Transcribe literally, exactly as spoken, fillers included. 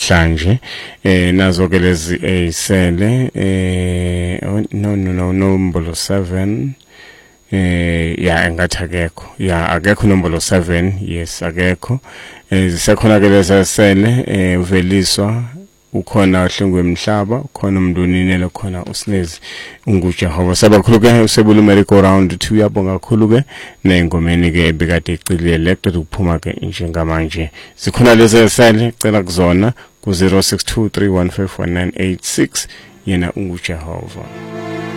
namhlanje eh nazo ke lezi eyisele eh no no no nombolo seven eh ya engathi akekho ya akekho nombolo seven yes akekho eh zisekhona ke lezi esele eh uveliswa ukhona ohlengwe emhlaba ukhona umndunini lekhona usinezi unguJehova sabakhulu ke usebula merry-go round two yabonga kakhulu ke nengomeni ke ebikade icilile elected ukuphuma ke njengamanje zikhona lezi esele cela kuzona ku zero six two three one five one nine eight six yena unguJehova.